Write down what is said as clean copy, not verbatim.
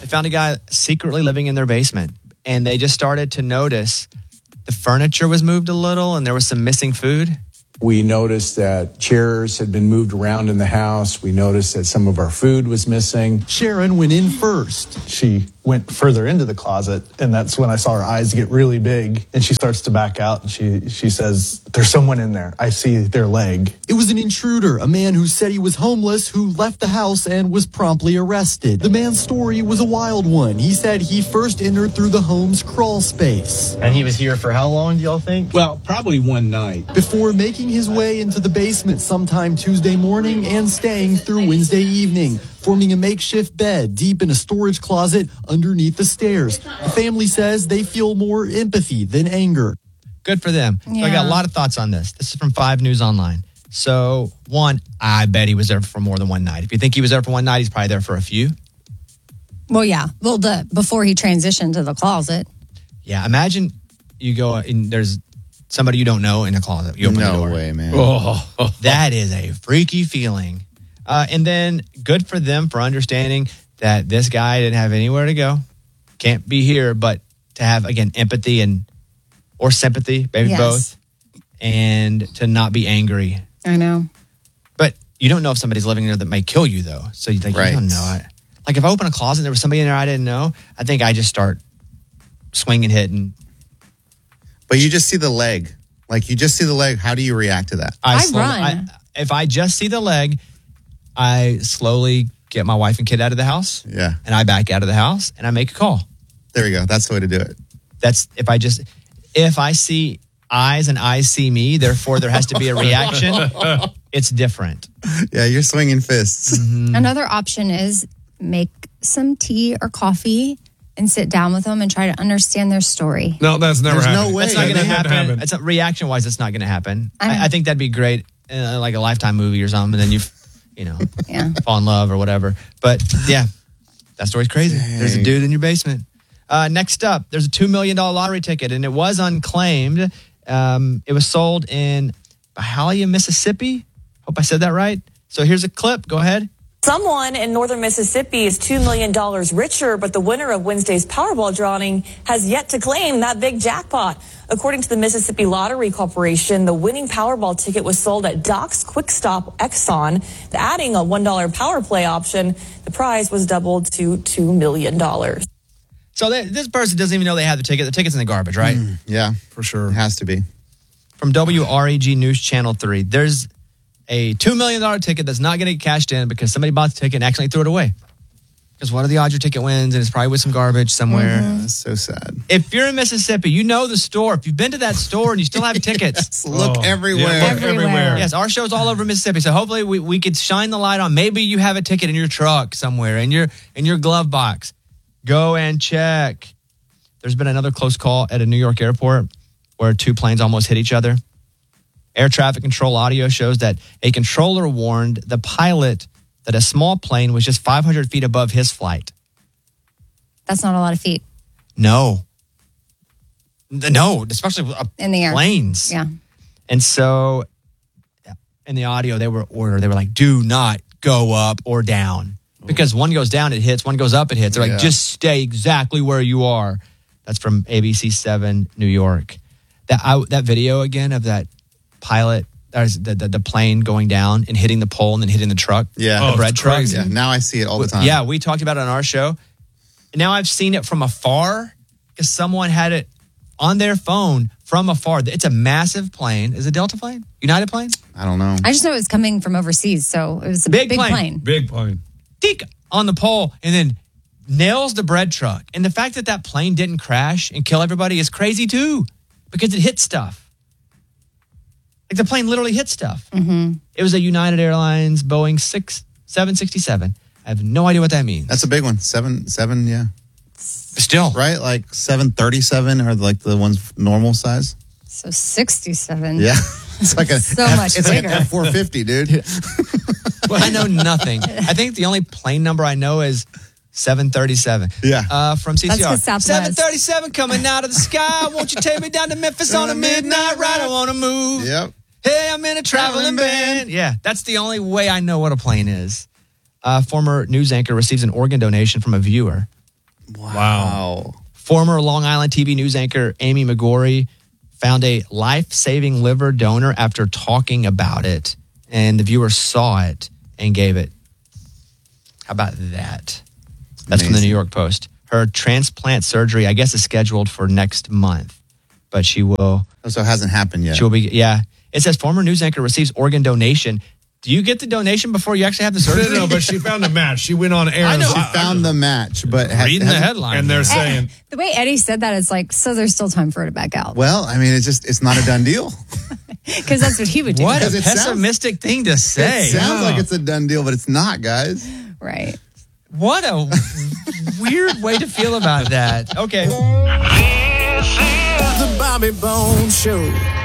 found a guy secretly living in their basement, and they just started to notice the furniture was moved a little and there was some missing food. We noticed that chairs had been moved around in the house. We noticed that some of our food was missing. Sharon went in first. She went further into the closet, and that's when I saw her eyes get really big, and she starts to back out, and she says, "There's someone in there. I see their leg." It was an intruder, a man who said he was homeless, who left the house and was promptly arrested. The man's story was a wild one. He said he first entered through the home's crawl space. And he was here for how long, do y'all think? Well, probably one night. Before making his way into the basement sometime Tuesday morning and staying through Wednesday evening, forming a makeshift bed deep in a storage closet underneath the stairs. The family says they feel more empathy than anger. Good for them. Yeah. So I got a lot of thoughts on this. This is from 5 News Online. So, one, I bet he was there for more than one night. If you think he was there for one night, he's probably there for a few. Well, yeah. Well, before he transitioned to the closet. Yeah, imagine you go and there's somebody you don't know in a closet. You open the door. No way, man. That is a freaky feeling. And then good for them for understanding that this guy didn't have anywhere to go. Can't be here, but to have, again, empathy or sympathy, maybe both, and to not be angry. I know. But you don't know if somebody's living there that may kill you, though. So you think, Right. you don't know. Like if I open a closet and there was somebody in there I didn't know, I think I just start swinging, hitting. But you just see the leg. Like, you just see the leg. How do you react to that? I run. If I just see the leg, I slowly get my wife and kid out of the house. Yeah. And I back out of the house and I make a call. There you go. That's the way to do it. That's if I see eyes and eyes see me, therefore there has to be a reaction. It's different. Yeah, you're swinging fists. Mm-hmm. Another option is make some tea or coffee and sit down with them and try to understand their story. No, that's never There's happening. no way. That's not going to That happen. happen. It's reaction-wise, it's not going to happen. I know. I think that'd be great, like a Lifetime movie or something, and then Yeah. fall in love or whatever. But yeah, that story's crazy. There's a dude in your basement. Next up, there's a $2 million lottery ticket, and it was unclaimed. It was sold in Byhalia, Mississippi. Hope I said that right. So here's a clip. Go ahead. Someone in northern Mississippi is $2 million richer, but the winner of Wednesday's Powerball drawing has yet to claim that big jackpot. According to the Mississippi Lottery Corporation, the winning Powerball ticket was sold at Doc's Quick Stop Exxon. Adding a $1 power play option, the prize was doubled to $2 million. So this person doesn't even know they have the ticket. The ticket's in the garbage, right? Yeah, For sure. it has to be. From WREG News Channel 3, there's a $2 million ticket that's not going to get cashed in because somebody bought the ticket and accidentally threw it away. Because what are the odds your ticket wins? And it's probably with some garbage somewhere. That's so sad. If you're in Mississippi, you know the store. If you've been to that store and you still have tickets. Look everywhere. Yeah, look everywhere. Yes, our show's all over Mississippi. So hopefully we could shine the light on. Maybe you have a ticket in your truck somewhere, in your glove box. Go and check. There's been another close call at a New York airport where 2 planes almost hit each other. Air traffic control audio shows that a controller warned the pilot that a small plane was just 500 feet above his flight. That's not a lot of feet No, especially in the air. planes. Yeah. And so in the audio, they were like, do not go up or down. Because one goes down, it hits. One goes up, it hits. They're like, just stay exactly where you are. That's from ABC 7 New York. That video again of that pilot, the plane going down and hitting the pole and then hitting the truck. Yeah. The bread it's truck. crazy. Yeah, now I see it all the time. Yeah, we talked about it on our show. Now I've seen it from afar because someone had it on their phone from afar. It's a massive plane. Is it Delta plane? United plane? I don't know. I just know it was coming from overseas, so it was a big plane. Big plane. Deke on the pole and then nails the bread truck. And the fact that plane didn't crash and kill everybody is crazy too because it hit stuff. Like the plane literally hit stuff. Mm-hmm. It was a United Airlines Boeing 767. I have no idea what that means. That's a big one. Seven, yeah. Still. Right? Like 737 are like the ones normal size. So 67. Yeah. It's like a So much it's like bigger. an F450, dude. I know nothing. I think the only plane number I know is 737. Yeah. From CCR. That's 'cause Southwest. 737 coming out of the sky. Won't you take me down to Memphis on a midnight ride? I want to move. Yep. Hey, I'm in a traveling band. Yeah, that's the only way I know what a plane is. Former news anchor receives an organ donation from a viewer. Wow. Former Long Island TV news anchor Amy McGorry found a life-saving liver donor after talking about it, and the viewer saw it and gave it. How about that? That's from the New York Post. Her transplant surgery, I guess, is scheduled for next month, but she will. So it hasn't happened yet. She will be. Yeah, it says former news anchor receives organ donation. Do you get the donation before you actually have the surgery? No, but she found a match. She went on air. I know. She found the match, but reading the headline, and they're saying The way Eddie said that, it's like, so there's still time for her to back out. Well, I mean, it's not a done deal. Because that's what he would do. What a Because it sounds- pessimistic thing to say. It sounds like it's a done deal, but it's not, guys. Right. What a weird way to feel about that. Okay. The Bobby Bones Show.